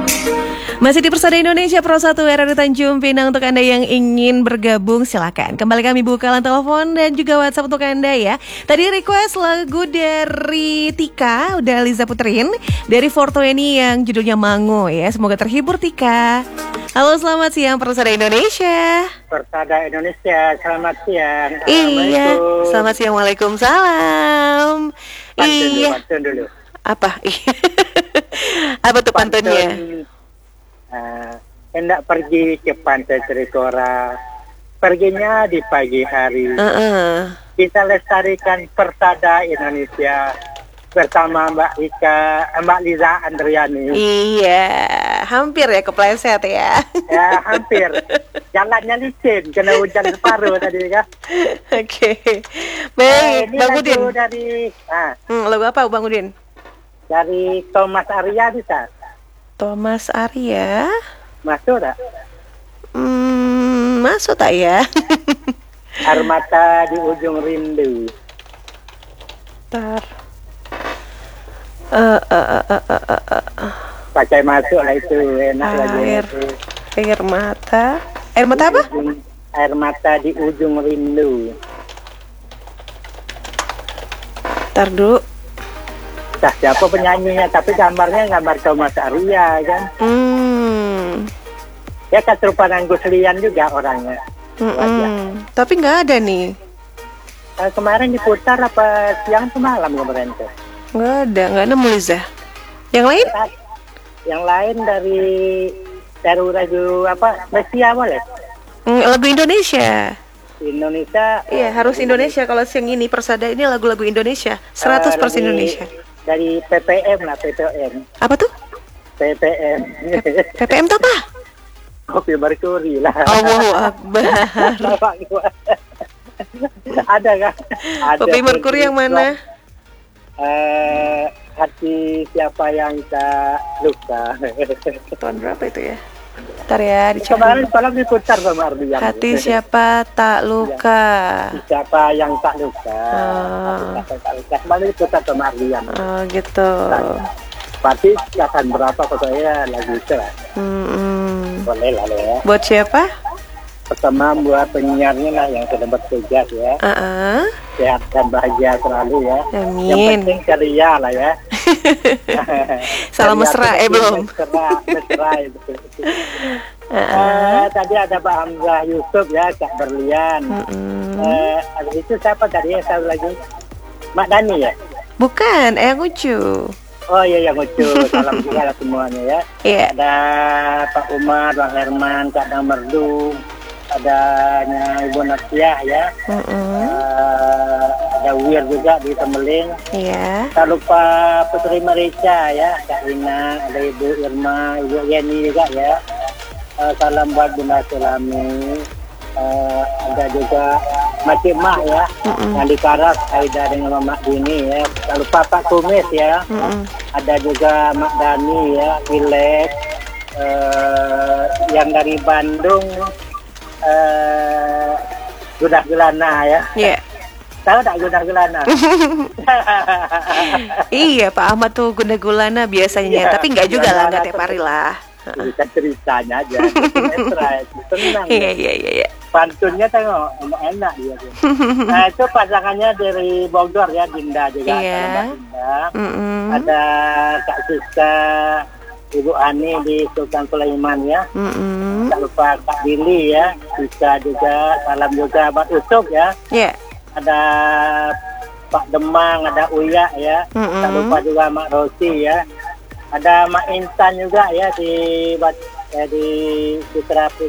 Masih di Persada Indonesia Pro 1 RRI Tanjung Pinang. Untuk Anda yang ingin bergabung silakan. Kembali kami buka line telepon dan juga WhatsApp untuk Anda ya. Tadi request lagu dari Tika, udah Liza puterin, dari 420 yang judulnya Mango ya. Semoga terhibur Tika. Halo, selamat siang Persada Indonesia. Persada Indonesia, selamat siang. Iya, selamat siang. Waalaikumsalam. Pantun dulu. Apa? Apa tuh pantunnya? Hendak pergi ke pantai Trikora, perginya di pagi hari. Kita lestarikan Persada Indonesia bersama Mbak Liza Andriani. Iya, hampir ya kepleset ya. Ya, hampir. Jalannya licin, kena hujan separuh tadi kan. Oke. Baik, ini Bang lagu Udin. dari Lagu apa Bang Udin? dari Thomas Arya bisa. Thomas Arya. Masuk tak? Masuk tak ya? Air mata di ujung rindu. Ntar. Pakai masuk lah itu, enak lagi itu. Air mata. Air mata apa? Air mata di ujung rindu. Ntar dulu. Entah siapa penyanyinya, tapi gambarnya gambar Thomas Arya kan. Ya keserupan Guslian juga orangnya. Tapi nggak ada nih. Kemarin diputar apa siang semalam kemarin tuh? Nggak nemu Liza. Yang lain? Yang lain dari lagu apa? Mesia boleh? Lagu Indonesia. Indonesia. Iya, harus Indonesia. Kalau siang ini Persada ini lagu-lagu Indonesia. 100% Indonesia. Dari PPM lah, PPM. Apa tuh? PPM. PPM tuh apa? Kopi Merkuri lah. Allahu Akbar. Ada kan? Kopi Merkuri yang mana? Hati siapa yang tak luka. Tahun berapa itu ya? Ntar ya, dicek. Kemarin malam diputar sama Ardian. Hati siapa tak luka. Siapa yang tak luka. Kemarin diputar sama Ardian. Oh gitu. Pasti akan berapa pokoknya lagu itu lah. Boleh lah ya. Buat siapa? Pertama buat penyiarnya lah yang sedang bertugas ya. Sehat dan bahagia selalu ya. Amin. Yang penting ceria lah ya. Salam mesra belum. Mesra itu. Tadi ada Pak Hamzah Yusuf ya, Kak Berlian. Habis itu siapa tadi ya, satu lagi? Mak Dani ya? Bukan, Eyang Ucu. Oh iya, yang lucu. Salam juga lah semuanya ya. Iya. Ada Pak Umar, Bang Herman, Kak Dang Merdu, adanya Ibu Nasiah ya. Ada Wir juga di Temeling. Iya. Tak lupa Putri Marica ya, Kak Ina, ada Ibu Irma, Ibu Yeni juga ya. Salam buat Bunda Sulami. Ada juga Makcik Mah ya, yang di Karas, Aida dengan Mama Dini ya. Tak lupa Pak Kumis ya. Ada juga Mak Dani ya, Pilek. Yang dari Bandung, Gudah Gelana ya. Iya. Tahu tak Gudah Gelana? Iya, Pak Ahmad tuh Gunda Gulana biasanya, tapi nggak juga lah, nggak tiap hari lah. Ceritanya aja, tenang. Iya. Pantunnya tengok, enak dia. Nah itu pasangannya dari Bogor ya, Dinda juga. Iya. Dinda. Ada Kak Siska, Ibu Ani di Sultan Sulaiman ya. Tak lupa Kak Billy ya, Siska juga. Salam juga buat Usuk ya. Iya. Ada Pak Demang, ada Uya ya. Tak lupa juga Mak Rosi ya. Ada Mak Intan juga ya di Citra